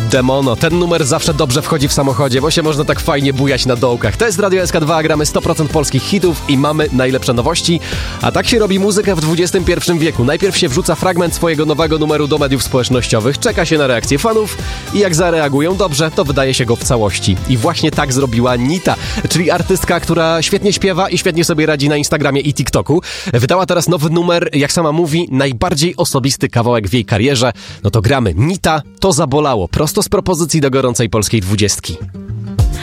Demono. Ten numer zawsze dobrze wchodzi w samochodzie, bo się można tak fajnie bujać na dołkach. To jest Radio SK2, gramy 100% polskich hitów i mamy najlepsze nowości. A tak się robi muzykę w XXI wieku. Najpierw się wrzuca fragment swojego nowego numeru do mediów społecznościowych, czeka się na reakcję fanów i jak zareagują dobrze, to wydaje się go w całości. I właśnie tak zrobiła Nita, czyli artystka, która świetnie śpiewa i świetnie sobie radzi na Instagramie i TikToku. Wydała teraz nowy numer, jak sama mówi, najbardziej osobisty kawałek w jej karierze. No to gramy. Nita, To zabolało. Prosto z propozycji do gorącej polskiej 20.